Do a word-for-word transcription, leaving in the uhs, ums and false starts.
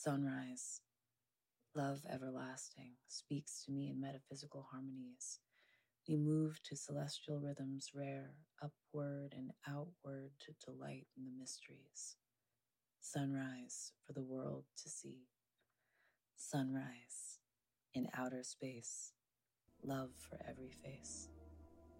Sunrise, love everlasting, speaks to me in metaphysical harmonies. We move to celestial rhythms rare, upward and outward to delight in the mysteries. Sunrise for the world to see. Sunrise in outer space, love for every face.